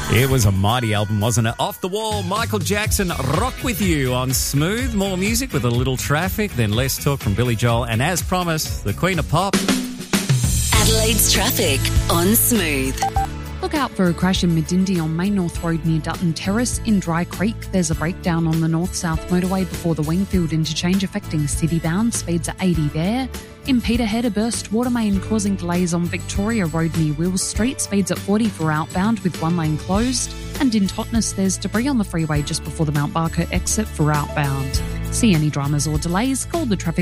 It was a mighty album, wasn't it? Off the Wall, Michael Jackson, Rock With You on Smooth. More music with a little traffic, then less talk from Billy Joel. And as promised, the Queen of Pop. Adelaide's traffic on Smooth. Look out for a crash in Medindi on Main North Road near Dutton Terrace. In Dry Creek, there's a breakdown on the north-south motorway before the Wingfield interchange affecting city-bound. Speeds are 80 there. In Peterhead, a burst water main causing delays on Victoria Road near Wills Street. Speeds at 40 for outbound with one lane closed. And in Totnes, there's debris on the freeway just before the Mount Barker exit for outbound. See any dramas or delays? Call the traffic